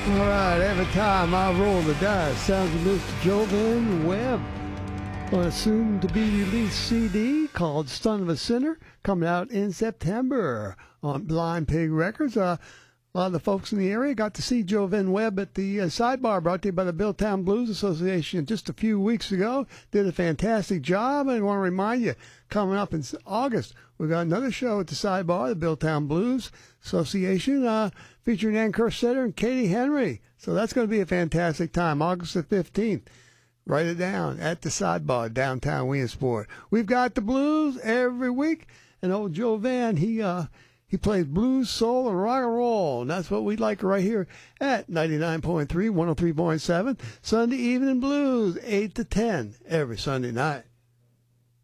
All right, every time I roll the dice, sounds of Mr. Jovan Webb on a soon-to-be-released CD called Son of a Sinner, coming out in September on Blind Pig Records. A lot of the folks in the area got to see Jovan Webb at the Sidebar, brought to you by the Billtown Blues Association just a few weeks ago. Did a fantastic job, and I want to remind you, coming up in August, we got another show at the Sidebar, the Billtown Blues Association, featuring Ann Kerstetter and Katie Henry. So that's going to be a fantastic time, August the 15th. Write it down at the Sidebar, downtown Williamsport. We've got the blues every week, and old Jovan, he plays blues, soul, and rock and roll, and that's what we like right here at 99.3, 103.7, Sunday Evening Blues, 8 to 10 every Sunday night.